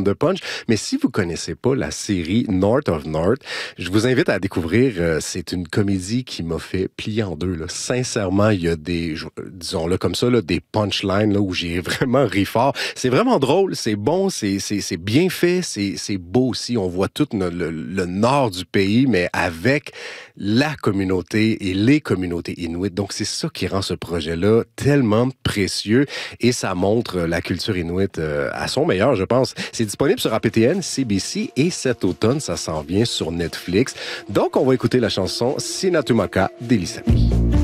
de punch. Mais si vous connaissez pas la série North of North, je vous invite à découvrir. C'est une comédie qui m'a fait plier en deux. Là. Sincèrement, il y a disons-le comme ça, là, des punchlines là, où j'ai vraiment ri fort. C'est vraiment drôle, c'est bon, c'est bien fait, c'est beau aussi. On voit tout le nord du pays, mais avec la communauté et les communautés inuites. Donc, c'est ça qui rend ce projet-là tellement précieux et ça montre la culture inuite à son meilleur, je pense. C'est disponible sur APTN, CBC et cet automne, ça s'en vient sur Netflix. Donc, on va écouter la chanson Sinatumaka d'Elisabeth.